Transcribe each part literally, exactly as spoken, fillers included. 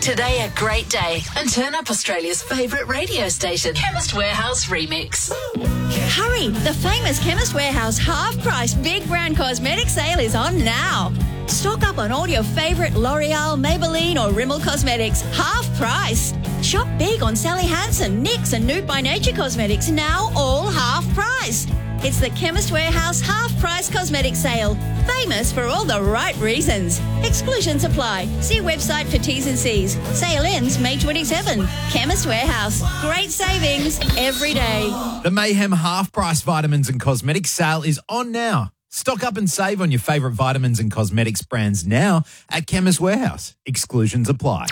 today a great day and turn up Australia's favourite radio station, Chemist Warehouse Remix. Hurry! The famous Chemist Warehouse half-price Big Brand Cosmetic Sale is on now. Stock up on all your favourite L'Oreal, Maybelline or Rimmel cosmetics, half price. Shop big on Sally Hansen, N Y X and Nude by Nature cosmetics, now all half price. It's the Chemist Warehouse half-price cosmetic sale. Famous for all the right reasons. Exclusions apply. See website for T's and C's. Sale ends May twenty-seventh. Chemist Warehouse. Great savings every day. The Mayhem half-price vitamins and cosmetics sale is on now. Stock up and save on your favourite vitamins and cosmetics brands now at Chemist Warehouse. Exclusions apply.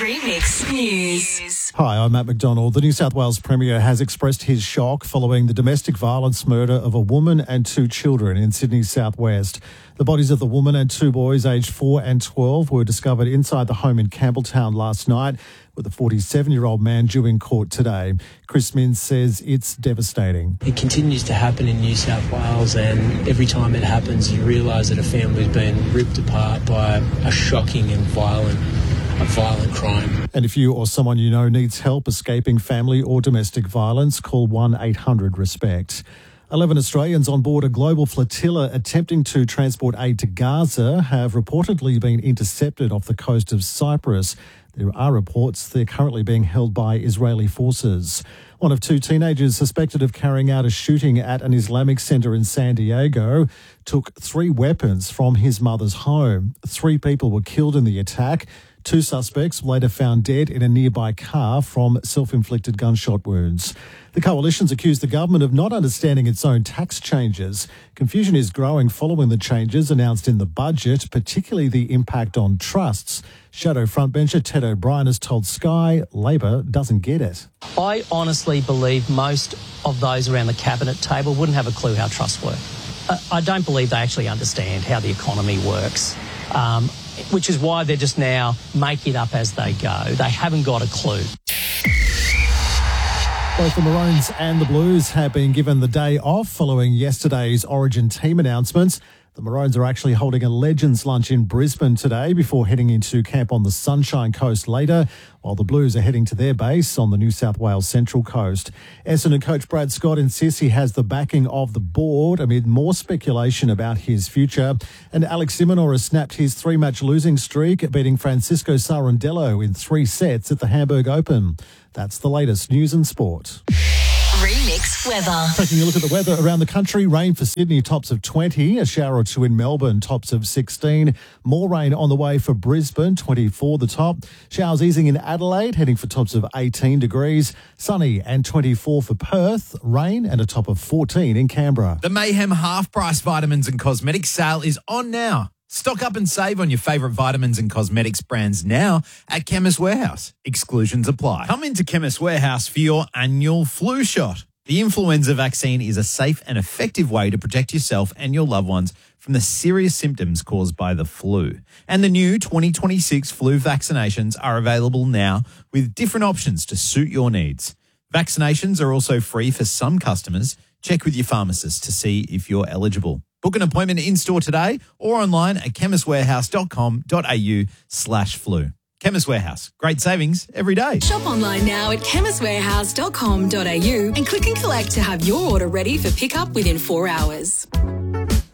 Remix News. Hi, I'm Matt McDonald. The New South Wales Premier has expressed his shock following the domestic violence murder of a woman and two children in Sydney's southwest. The bodies of the woman and two boys aged four and twelve were discovered inside the home in Campbelltown last night, with a forty-seven-year-old man due in court today. Chris Minns says it's devastating. It continues to happen in New South Wales, and every time it happens you realise that a family's been ripped apart by a shocking and violent, a violent crime. And if you or someone you know needs help escaping family or domestic violence, call one eight hundred RESPECT. Eleven Australians on board a global flotilla attempting to transport aid to Gaza have reportedly been intercepted off the coast of Cyprus. There are reports they're currently being held by Israeli forces. One of two teenagers suspected of carrying out a shooting at an Islamic centre in San Diego took three weapons from his mother's home. Three people were killed in the attack. Two suspects were later found dead in a nearby car from self-inflicted gunshot wounds. The coalition's accused the government of not understanding its own tax changes. Confusion is growing following the changes announced in the budget, particularly the impact on trusts. Shadow frontbencher Ted O'Brien has told Sky Labor doesn't get it. I honestly believe most of those around the cabinet table wouldn't have a clue how trusts work. I don't believe they actually understand how the economy works, um, which is why they're just now making it up as they go. They haven't got a clue. Both the Maroons and the Blues have been given the day off following yesterday's Origin team announcements. The Maroons are actually holding a Legends lunch in Brisbane today before heading into camp on the Sunshine Coast later, while the Blues are heading to their base on the New South Wales Central Coast. Essendon coach Brad Scott insists he has the backing of the board amid more speculation about his future. And Alex Simonor has snapped his three-match losing streak, beating Francisco Sarandello in three sets at the Hamburg Open. That's the latest news and sport. Remix weather. Taking a look at the weather around the country, rain for Sydney, tops of twenty, a shower or two in Melbourne, tops of sixteen. More rain on the way for Brisbane, twenty-four the top. Showers easing in Adelaide, heading for tops of eighteen degrees. Sunny and twenty-four for Perth. Rain and a top of fourteen in Canberra. The Mayhem half-price vitamins and cosmetics sale is on now. Stock up and save on your favourite vitamins and cosmetics brands now at Chemist Warehouse. Exclusions apply. Come into Chemist Warehouse for your annual flu shot. The influenza vaccine is a safe and effective way to protect yourself and your loved ones from the serious symptoms caused by the flu. And the new twenty twenty-six flu vaccinations are available now with different options to suit your needs. Vaccinations are also free for some customers. Check with your pharmacist to see if you're eligible. Book an appointment in-store today or online at chemistwarehouse.com.au slash flu. Chemist Warehouse. Great savings every day. Shop online now at chemistwarehouse dot com dot a u and click and collect to have your order ready for pickup within four hours.